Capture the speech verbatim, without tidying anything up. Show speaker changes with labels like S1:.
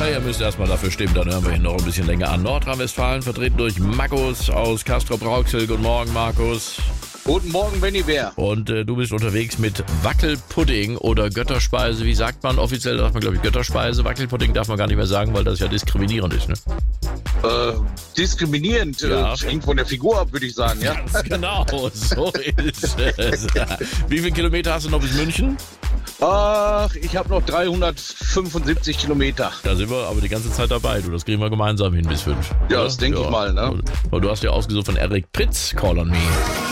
S1: Na, ihr müsst erstmal dafür stimmen, dann hören wir ihn noch ein bisschen länger an. Nordrhein-Westfalen vertreten durch Markus aus Castrop-Rauxel. Guten Morgen, Markus.
S2: Guten Morgen, Benny Bär.
S1: Und äh, du bist unterwegs mit Wackelpudding oder Götterspeise. Wie sagt man? Offiziell sagt man, glaube ich, Götterspeise. Wackelpudding darf man gar nicht mehr sagen, weil das ja diskriminierend ist, ne?
S2: Äh, diskriminierend.
S1: Ja.
S2: Äh, hängt von der Figur ab, würde ich sagen, ja?
S1: Ganz genau, so ist es. Wie viele Kilometer hast du noch bis München?
S2: Ach, ich habe noch dreihundertfünfundsiebzig Kilometer.
S1: Da sind wir aber die ganze Zeit dabei, du. Das kriegen wir gemeinsam hin bis fünf.
S2: Ja, das denke ich mal, ne?
S1: Aber du hast ja ausgesucht von Eric Pritz, Call on Me.